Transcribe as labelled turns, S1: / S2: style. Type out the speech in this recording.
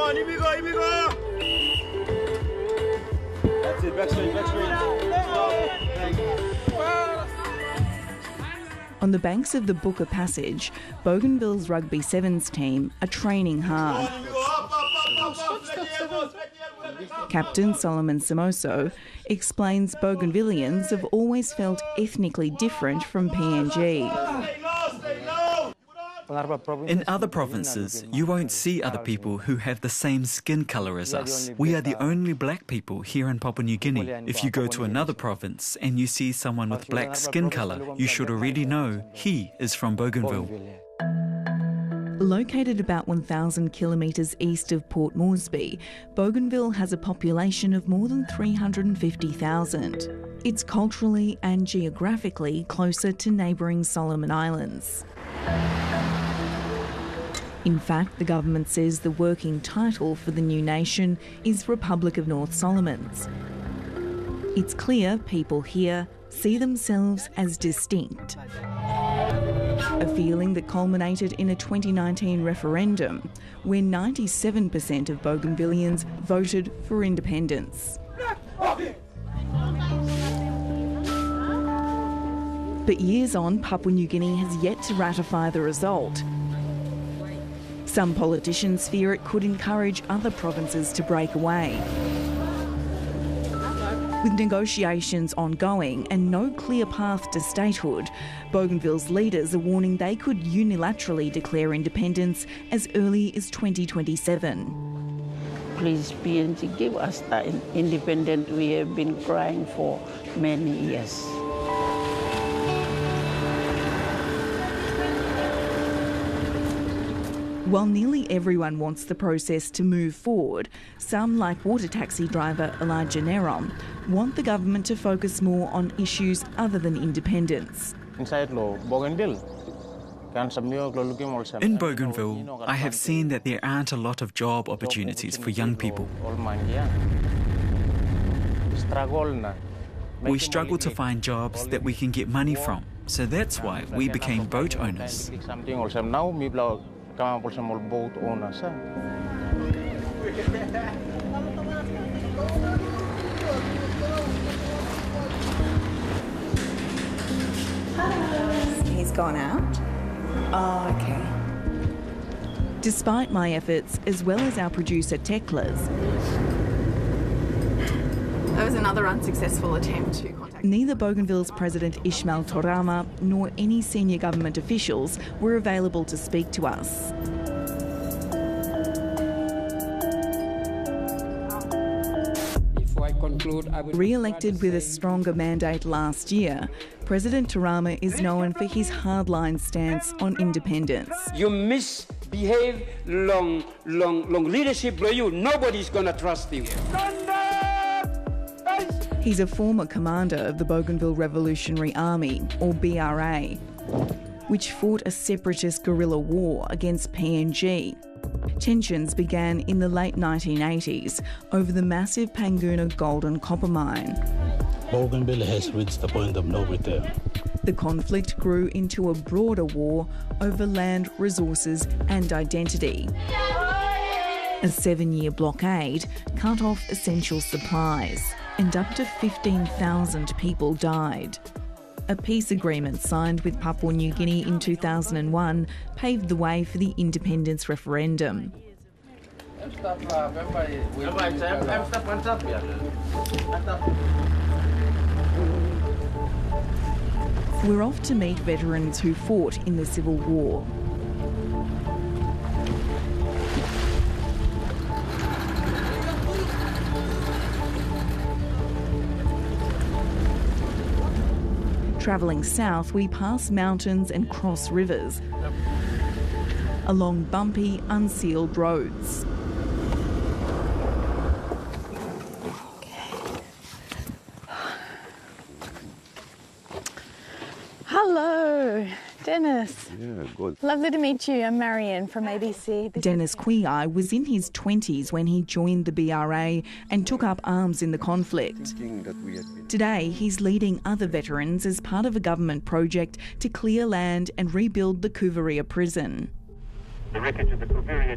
S1: on, here we go, here we go. That's it, back straight, back straight.
S2: On the banks of the Booker Passage, Bougainville's Rugby Sevens team are training hard. Captain Solomon Somoso explains Bougainvillians have always felt ethnically different from PNG.
S3: In other provinces, you won't see other people who have the same skin colour as us. We are the only black people here in Papua New Guinea. If you go to another province and you see someone with black skin colour, you should already know he is from Bougainville.
S2: Located about 1,000 kilometres east of Port Moresby, Bougainville has a population of more than 350,000. It's culturally and geographically closer to neighbouring Solomon Islands. In fact, the government says the working title for the new nation is Republic of North Solomons. It's clear people here see themselves as distinct. A feeling that culminated in a 2019 referendum where 97% of Bougainvillians voted for independence. But years on, Papua New Guinea has yet to ratify the result. Some politicians fear it could encourage other provinces to break away. With negotiations ongoing and no clear path to statehood, Bougainville's leaders are warning they could unilaterally declare independence as early as 2027.
S4: Please, PNG, give us that independence we have been crying for many years.
S2: While nearly everyone wants the process to move forward, some, like water taxi driver Elijah Nerom, want the government to focus more on issues other than independence.
S3: In Bougainville, I have seen that there aren't a lot of job opportunities for young people. We struggle to find jobs that we can get money from, so that's why we became boat owners.
S5: He's gone out? Oh, okay.
S2: Despite my efforts, as well as our producer Tekla's,
S5: That was another unsuccessful attempt to contact...
S2: Neither Bougainville's President Ismail Torama nor any senior government officials were available to speak to us. Re-elected with a stronger mandate last year, President Torama is known for his hardline stance on independence.
S6: You misbehave, long leadership for you. Nobody's going to trust you.
S2: He's a former commander of the Bougainville Revolutionary Army, or BRA, which fought a separatist guerrilla war against PNG. Tensions began in the late 1980s over the massive Panguna gold and copper mine.
S7: Bougainville has reached the point of no return.
S2: The conflict grew into a broader war over land, resources and identity. A 7-year blockade cut off essential supplies, and up to 15,000 people died. A peace agreement signed with Papua New Guinea in 2001 paved the way for the independence referendum. We're off to meet veterans who fought in the Civil War. Travelling south, we pass mountains and cross rivers along bumpy, unsealed roads.
S8: Hello, Dennis.
S9: Yeah, good.
S8: Lovely to meet you. I'm Marianne from ABC.
S2: Dennis Quiai was in his 20s when he joined the BRA and took up arms in the conflict. Today, he's leading other veterans as part of a government project to clear land and rebuild the Kuvaria prison.
S10: The wreckage of the Kuvaria